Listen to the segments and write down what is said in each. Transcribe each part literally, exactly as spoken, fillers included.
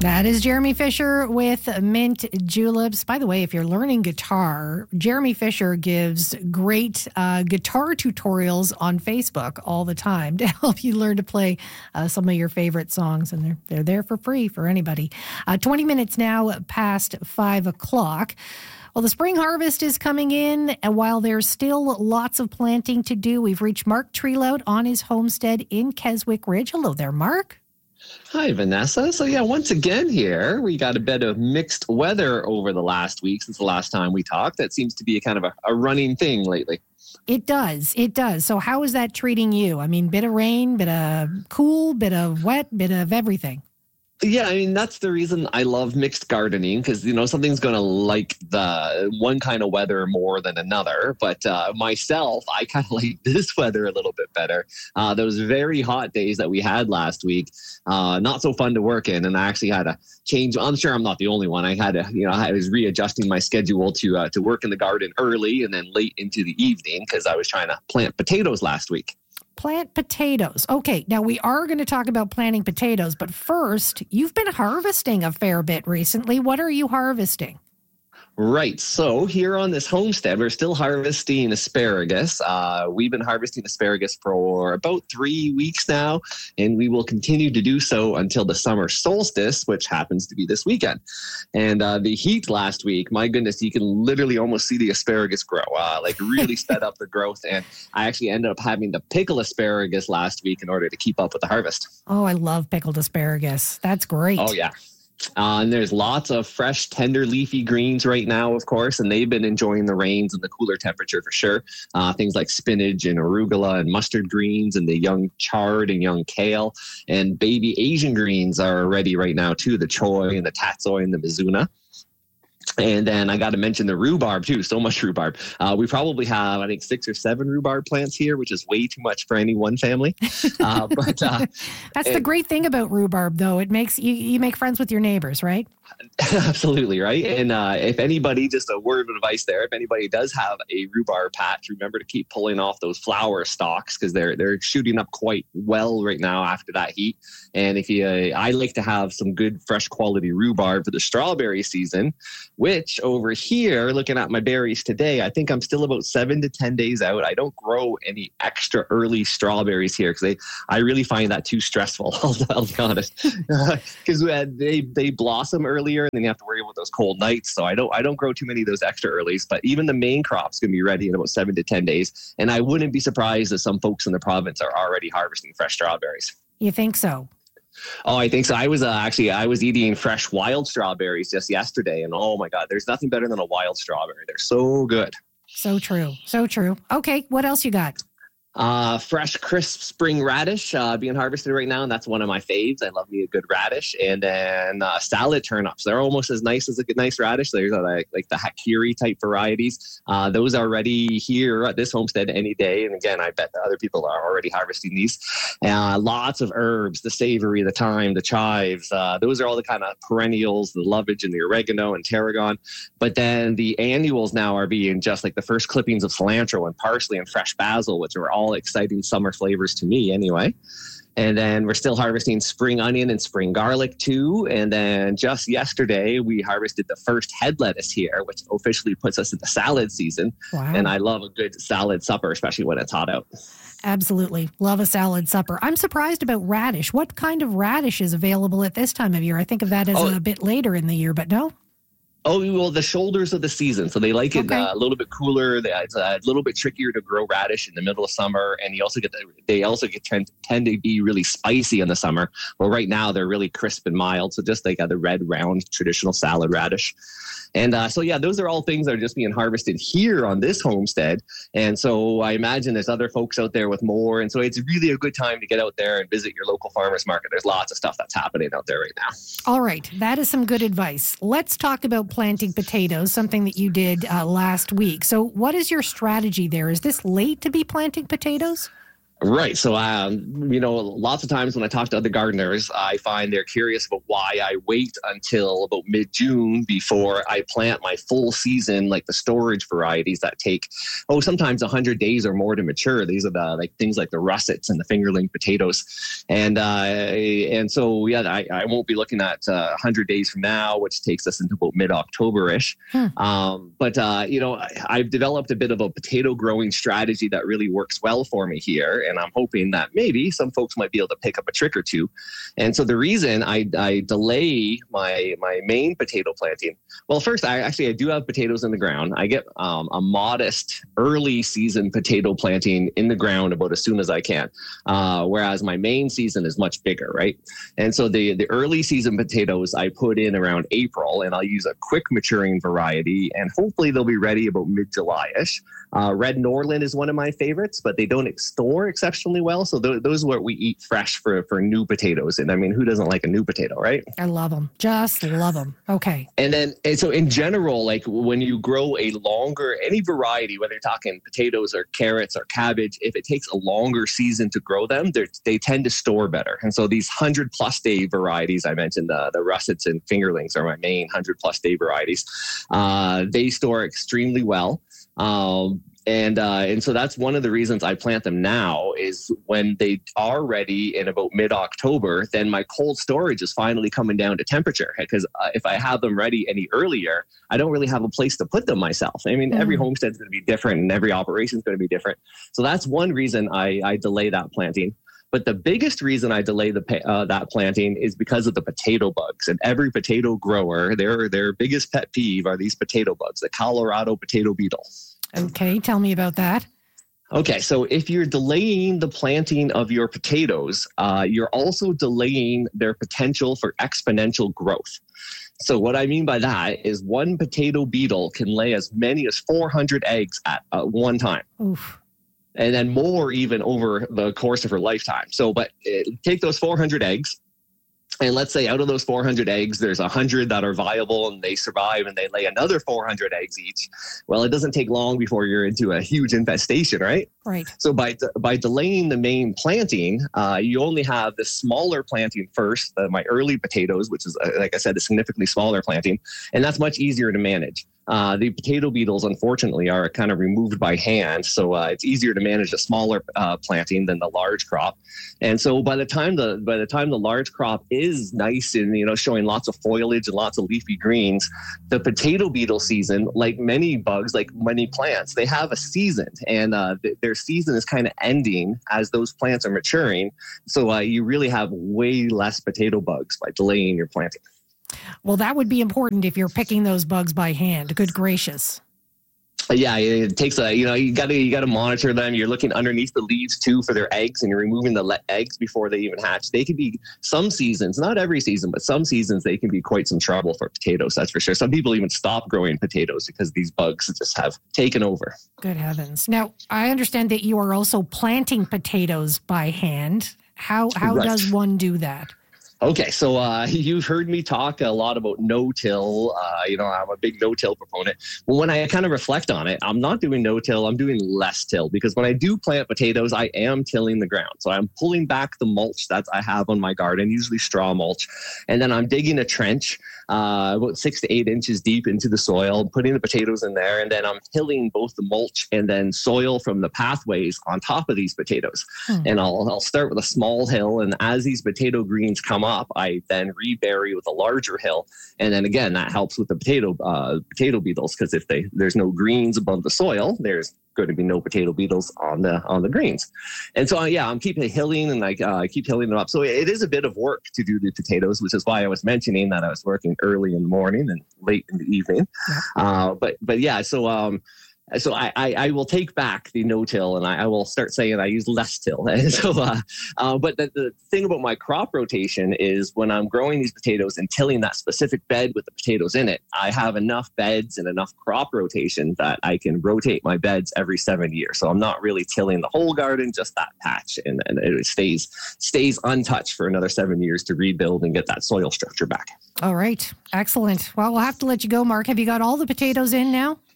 That is Jeremy Fisher with Mint Juleps. By the way, if you're learning guitar, Jeremy Fisher gives great uh, guitar tutorials on Facebook all the time to help you learn to play uh, some of your favorite songs, and they're they're there for free for anybody. Uh, twenty minutes now past five o'clock. Well, the spring harvest is coming in, and while there's still lots of planting to do, we've reached Mark Trelout on his homestead in Keswick Ridge. Hello there, Mark. Hi, Vanessa. So yeah, once again here, we got a bit of mixed weather over the last week since the last time we talked. That seems to be a kind of a, a running thing lately. It does. It does. So how is that treating you? I mean, bit of rain, bit of cool, bit of wet, bit of everything. Yeah, I mean, that's the reason I love mixed gardening, because, you know, something's going to like the one kind of weather more than another. But uh, myself, I kind of like this weather a little bit better. Uh, those very hot days that we had last week, uh, not so fun to work in. And I actually had to change. I'm sure I'm not the only one. I had to, you know, I was readjusting my schedule to uh, to work in the garden early and then late into the evening because I was trying to plant potatoes last week. Plant potatoes. Okay, now we are going to talk about planting potatoes, but first, you've been harvesting a fair bit recently. What are you harvesting? Right. So here on this homestead, we're still harvesting asparagus. Uh, we've been harvesting asparagus for about three weeks now, and we will continue to do so until the summer solstice, which happens to be this weekend. And uh, the heat last week, my goodness, you can literally almost see the asparagus grow, uh, like really sped up the growth. And I actually ended up having to pickle asparagus last week in order to keep up with the harvest. Oh, I love pickled asparagus. That's great. Oh, yeah. Uh, and there's lots of fresh, tender, leafy greens right now, of course, and they've been enjoying the rains and the cooler temperature for sure. Uh, things like spinach and arugula and mustard greens and the young chard and young kale. And baby Asian greens are ready right now, too, the choy and the tatsoi and the mizuna. And then I got to mention the rhubarb, too. So much rhubarb. Uh, we probably have, I think, six or seven rhubarb plants here, which is way too much for any one family. Uh, but uh, That's and, the great thing about rhubarb, though. It makes you, you make friends with your neighbors, right? Absolutely, right? And uh, if anybody, just a word of advice there, if anybody does have a rhubarb patch, remember to keep pulling off those flower stalks because they're they're shooting up quite well right now after that heat. And if you, uh, I like to have some good fresh quality rhubarb for the strawberry season, which over here, looking at my berries today, I think I'm still about seven to ten days out. I don't grow any extra early strawberries here because I really find that too stressful, I'll, I'll be honest. Because uh, they, they blossom earlier and then you have to worry about those cold nights. So I don't I don't grow too many of those extra earlies, but even the main crop's going to be ready in about seven to ten days. And I wouldn't be surprised if some folks in the province are already harvesting fresh strawberries. You think so? Oh, I think so. I was uh, actually, I was eating fresh wild strawberries just yesterday. And oh my God, there's nothing better than a wild strawberry. They're so good. So true. So true. Okay. What else you got? Uh, fresh, crisp spring radish uh, being harvested right now, and that's one of my faves. I love me a good radish. And then uh, salad turnips. They're almost as nice as a good, nice radish. There's uh, like, like the Hakiri type varieties. Uh, those are ready here at this homestead any day. And again, I bet that other people are already harvesting these. Uh, lots of herbs, the savory, the thyme, the chives. Uh, those are all the kind of perennials, the lovage and the oregano and tarragon. But then the annuals now are being just like the first clippings of cilantro and parsley and fresh basil, which are all exciting summer flavors to me anyway. And then we're still harvesting spring onion and spring garlic too. And then just yesterday, we harvested the first head lettuce here, which officially puts us in the salad season. Wow. And I love a good salad supper, especially when it's hot out. Absolutely. Love a salad supper. I'm surprised about radish. What kind of radish is available at this time of year? I think of that as oh. a bit later in the year, but no? Oh, well, the shoulders of the season. So they like it okay. uh, a little bit cooler. They, it's a little bit trickier to grow radish in the middle of summer. And you also get the, they also get tend, tend to be really spicy in the summer. Well, right now they're really crisp and mild. So just like uh, the red, round, traditional salad radish. And uh, so, yeah, those are all things that are just being harvested here on this homestead. And so I imagine there's other folks out there with more. And so it's really a good time to get out there and visit your local farmers market. There's lots of stuff that's happening out there right now. All right. That is some good advice. Let's talk about planting potatoes, something that you did uh, last week. So what is your strategy there? Is this late to be planting potatoes? Right. So, um, you know, lots of times when I talk to other gardeners, I find they're curious about why I wait until about mid-June before I plant my full season, like the storage varieties that take, oh, sometimes one hundred days or more to mature. These are the like things like the russets and the fingerling potatoes. And uh, and so, yeah, I, I won't be looking at uh, one hundred days from now, which takes us into about mid-October-ish. Hmm. Um, but, uh, you know, I, I've developed a bit of a potato growing strategy that really works well for me here. And I'm hoping that maybe some folks might be able to pick up a trick or two. And so the reason I, I delay my my main potato planting, well, first, I actually I do have potatoes in the ground. I get um, a modest early season potato planting in the ground about as soon as I can, uh, whereas my main season is much bigger, right? And so the, the early season potatoes I put in around April, and I'll use a quick maturing variety, and hopefully they'll be ready about mid-July-ish. Uh, Red Norland is one of my favorites, but they don't store exceptionally well. So th- those are what we eat fresh for, for new potatoes. And I mean, who doesn't like a new potato, right? I love them. Just love them. Okay. And then, and so in general, like when you grow a longer, any variety, whether you're talking potatoes or carrots or cabbage, if it takes a longer season to grow them, they tend to store better. And so these hundred plus day varieties, I mentioned, uh, the russets and fingerlings are my main hundred plus day varieties. Uh, they store extremely well. Um, and, uh, and so that's one of the reasons I plant them now is when they are ready in about mid-October, then my cold storage is finally coming down to temperature. Because uh, if I have them ready any earlier, I don't really have a place to put them myself. I mean, mm. every homestead is going to be different and every operation is going to be different. So that's one reason I, I delay that planting. But the biggest reason I delay the uh, that planting is because of the potato bugs. And every potato grower, their their biggest pet peeve are these potato bugs, the Colorado potato beetle. Okay, tell me about that. Okay, so if you're delaying the planting of your potatoes, uh, you're also delaying their potential for exponential growth. So what I mean by that is one potato beetle can lay as many as four hundred eggs at uh, one time. Oof. And then more even over the course of her lifetime. So, but uh, take those four hundred eggs, and let's say out of those four hundred eggs, there's one hundred that are viable and they survive and they lay another four hundred eggs each. Well, it doesn't take long before you're into a huge infestation, right? Right. So by by delaying the main planting, uh, you only have the smaller planting first, uh, my early potatoes, which is, uh, like I said, a significantly smaller planting, and that's much easier to manage. Uh, the potato beetles, unfortunately, are kind of removed by hand, so uh, it's easier to manage a smaller uh, planting than the large crop. And so, by the time the by the time the large crop is nice and you know showing lots of foliage and lots of leafy greens, the potato beetle season, like many bugs, like many plants, they have a season, and uh, th- their season is kind of ending as those plants are maturing. So uh, you really have way less potato bugs by delaying your planting. Well, that would be important if you're picking those bugs by hand. Good gracious. Yeah, it takes a, you know, you got to, you got to monitor them. You're looking underneath the leaves too for their eggs, and you're removing the le- eggs before they even hatch. They can be some seasons, not every season, but some seasons they can be quite some trouble for potatoes. That's for sure. Some people even stop growing potatoes because these bugs just have taken over. Good heavens. Now, I understand that you are also planting potatoes by hand. How, how right. does one do that? Okay, so uh, you've heard me talk a lot about no-till. Uh, you know, I'm a big no-till proponent. But when I kind of reflect on it, I'm not doing no-till. I'm doing less till, because when I do plant potatoes, I am tilling the ground. So I'm pulling back the mulch that I have on my garden, usually straw mulch, and then I'm digging a trench uh, about six to eight inches deep into the soil, putting the potatoes in there, and then I'm hilling both the mulch and then soil from the pathways on top of these potatoes. Hmm. And I'll I'll start with a small hill, and as these potato greens come up, I then rebury with a larger hill, and then again that helps with the potato uh, potato beetles, because if they there's no greens above the soil, there's going to be no potato beetles on the on the greens. And so uh, yeah, I'm keeping hilling and like uh, I keep hilling them up. So it is a bit of work to do the potatoes, which is why I was mentioning that I was working early in the morning and late in the evening. Yeah. Uh, but but yeah, so um. So I, I, I will take back the no-till, and I, I will start saying I use less till. And so, uh, uh, but the, the thing about my crop rotation is when I'm growing these potatoes and tilling that specific bed with the potatoes in it, I have enough beds and enough crop rotation that I can rotate my beds every seven years. So I'm not really tilling the whole garden, just that patch, and, and it stays stays untouched for another seven years to rebuild and get that soil structure back. All right, excellent. Well, we'll have to let you go, Mark. Have you got all the potatoes in now?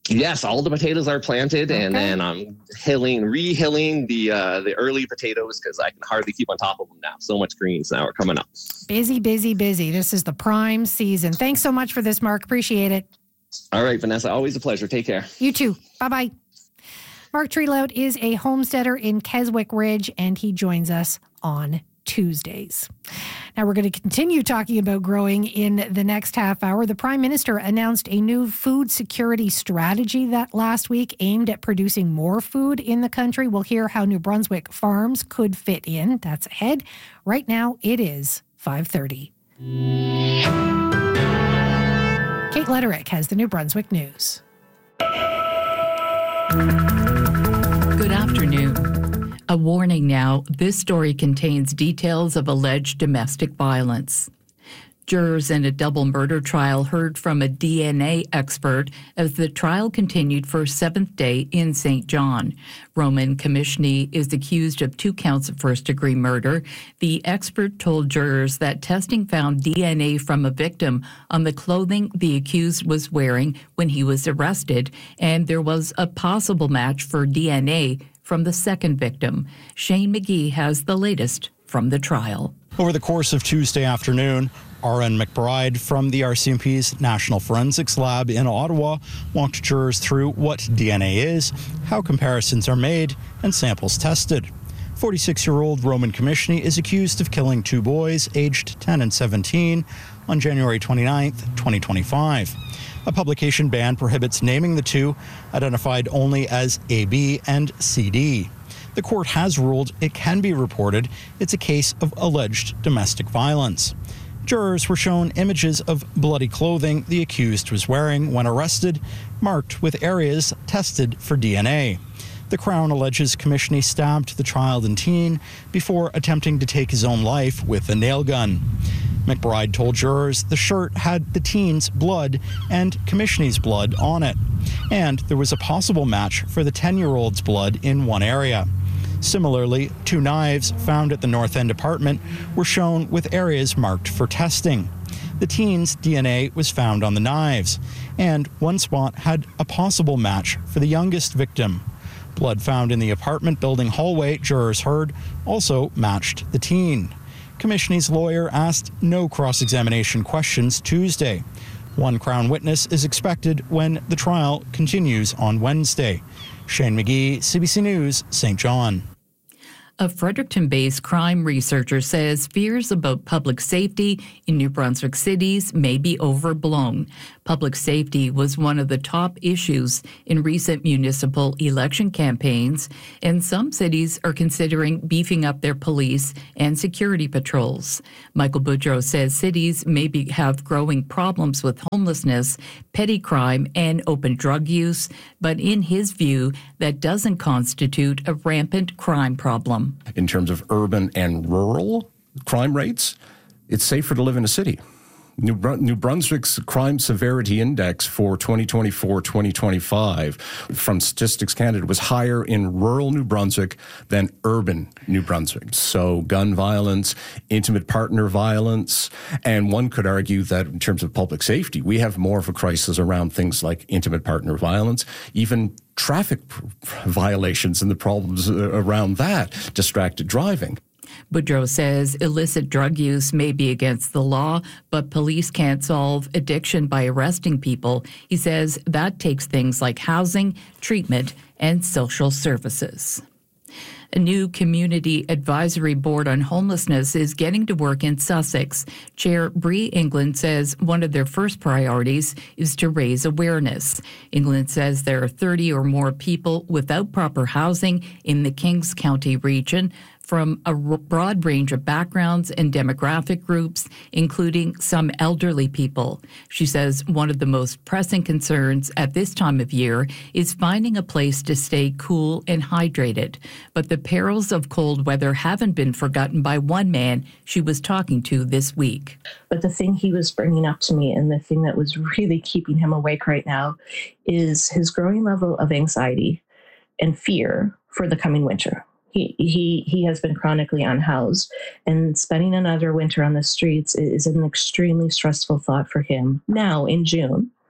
Yes, all the potatoes are planted, Okay. and then I'm hilling, re-hilling the uh, the early potatoes because I can hardly keep on top of them now. So much greens now are coming up. Busy, busy, busy. This is the prime season. Thanks so much for this, Mark. Appreciate it. All right, Vanessa, always a pleasure. Take care. You too. Bye-bye. Mark Trelout is a homesteader in Keswick Ridge, and he joins us on Tuesdays. Now we're going to continue talking about growing in the next half hour. The Prime Minister announced a new food security strategy that last week aimed at producing more food in the country. We'll hear how New Brunswick farms could fit in. That's ahead. Right now it is five thirty. Kate Letterick has the New Brunswick News. Good afternoon. A warning now, this story contains details of alleged domestic violence. Jurors in a double murder trial heard from a D N A expert as the trial continued for a seventh day in Saint John. Roman Commishney is accused of two counts of first-degree murder. The expert told jurors that testing found D N A from a victim on the clothing the accused was wearing when he was arrested, and there was a possible match for D N A from the second victim. Shane McGee has the latest from the trial. Over the course of Tuesday afternoon, R N McBride from the R C M P's National Forensics Lab in Ottawa walked jurors through what D N A is, how comparisons are made, and samples tested. forty-six-year-old Roman Commishney is accused of killing two boys aged ten and seventeen on January twenty-ninth, twenty twenty-five. A publication ban prohibits naming the two, identified only as A B and C D. The court has ruled it can be reported. It's a case of alleged domestic violence. Jurors were shown images of bloody clothing the accused was wearing when arrested, marked with areas tested for D N A. The Crown alleges Commishney stabbed the child and teen before attempting to take his own life with a nail gun. McBride told jurors the shirt had the teen's blood and Commishney's blood on it, and there was a possible match for the ten-year-old's blood in one area. Similarly, two knives found at the North End apartment were shown with areas marked for testing. The teen's D N A was found on the knives, and one spot had a possible match for the youngest victim. Blood found in the apartment building hallway, jurors heard, also matched the teen. Commishney's lawyer asked no cross-examination questions Tuesday. One Crown witness is expected when the trial continues on Wednesday. Shane McGee, C B C News, Saint John. A Fredericton-based crime researcher says fears about public safety in New Brunswick cities may be overblown. Public safety was one of the top issues in recent municipal election campaigns, and some cities are considering beefing up their police and security patrols. Michael Boudreau says cities may be, have growing problems with homelessness, petty crime, and open drug use, but in his view, that doesn't constitute a rampant crime problem. In terms of urban and rural crime rates, it's safer to live in a city. New, Br- New Brunswick's crime severity index for twenty twenty-four twenty twenty-five from Statistics Canada was higher in rural New Brunswick than urban New Brunswick. So gun violence, intimate partner violence, and one could argue that in terms of public safety, we have more of a crisis around things like intimate partner violence, even traffic violations and the problems around that, distracted driving. Boudreau says illicit drug use may be against the law, but police can't solve addiction by arresting people. He says that takes things like housing, treatment, and social services. A new community advisory board on homelessness is getting to work in Sussex. Chair Bree England says one of their first priorities is to raise awareness. England says there are thirty or more people without proper housing in the Kings County region, from a broad range of backgrounds and demographic groups, including some elderly people. She says one of the most pressing concerns at this time of year is finding a place to stay cool and hydrated. But the perils of cold weather haven't been forgotten by one man she was talking to this week. But the thing he was bringing up to me, and the thing that was really keeping him awake right now, is his growing level of anxiety and fear for the coming winter. He he he has been chronically unhoused, and spending another winter on the streets is an extremely stressful thought for him now in June,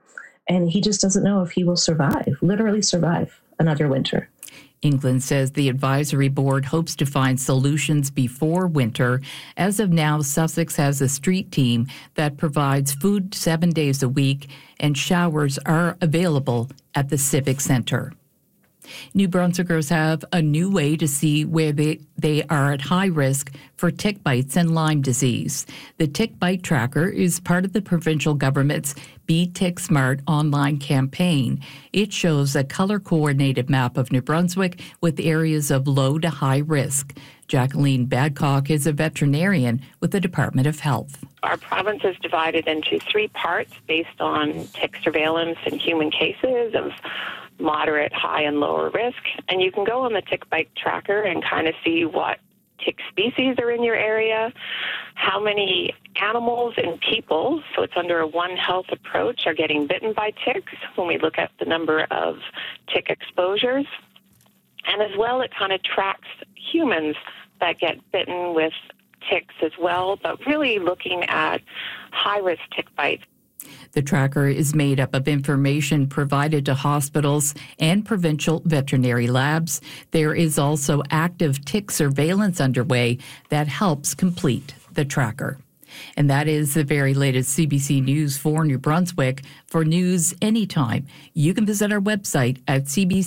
And he just doesn't know if he will survive, literally survive another winter. England says the advisory board hopes to find solutions before winter. As of now, Sussex has a street team that provides food seven days a week, and showers are available at the Civic Centre. New Brunswickers have a new way to see where they, they are at high risk for tick bites and Lyme disease. The Tick Bite Tracker is part of the provincial government's Be Tick Smart online campaign. It shows a color-coordinated map of New Brunswick with areas of low to high risk. Jacqueline Badcock is a veterinarian with the Department of Health. Our province is divided into three parts based on tick surveillance and human cases of moderate, high, and lower risk. And you can go on the Tick Bite Tracker and kind of see what tick species are in your area, how many animals and people, so it's under a One Health approach, are getting bitten by ticks when we look at the number of tick exposures. And as well, it kind of tracks humans that get bitten with ticks as well, but really looking at high-risk tick bites. The tracker is made up of information provided to hospitals and provincial veterinary labs. There is also active tick surveillance underway that helps complete the tracker. And that is the very latest C B C News for New Brunswick. For news anytime, you can visit our website at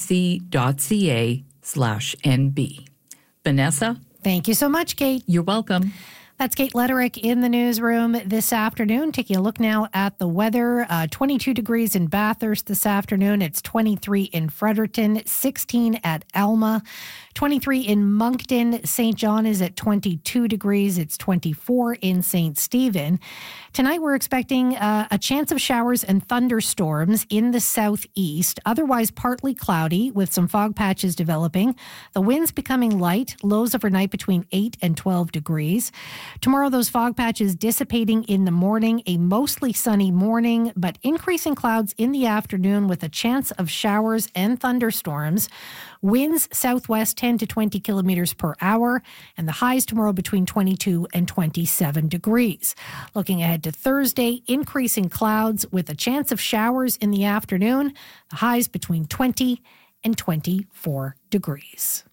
cbc.ca slash NB. Vanessa? Thank you so much, Kate. You're welcome. That's Kate Letterick in the newsroom this afternoon. Taking a look now at the weather. Uh, twenty-two degrees in Bathurst this afternoon. It's twenty-three in Fredericton, sixteen at Alma, twenty-three in Moncton. Saint John is at twenty-two degrees. It's twenty-four in Saint Stephen. Tonight we're expecting uh, a chance of showers and thunderstorms in the southeast. Otherwise partly cloudy with some fog patches developing. The winds becoming light. Lows overnight between eight and twelve degrees. Tomorrow, those fog patches dissipating in the morning, a mostly sunny morning, but increasing clouds in the afternoon with a chance of showers and thunderstorms. Winds southwest ten to twenty kilometers per hour, and the highs tomorrow between twenty-two and twenty-seven degrees. Looking ahead to Thursday, increasing clouds with a chance of showers in the afternoon, the highs between twenty and twenty-four degrees.